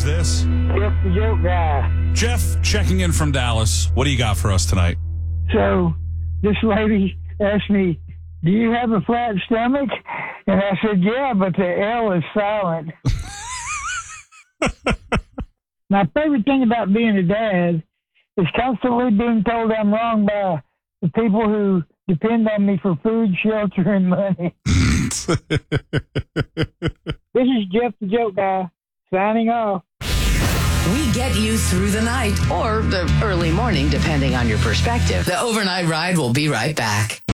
this? Jeff the Joke Guy. Jeff, checking in from Dallas. What do you got for us tonight? So this lady asked me, do you have a flat stomach? And I said, yeah, but the L is silent. My favorite thing about being a dad is constantly being told I'm wrong by the people who depend on me for food, shelter, and money. This is Jeff the Joke Guy, signing off. We get you through the night or the early morning, depending on your perspective. The Overnight Ride will be right back.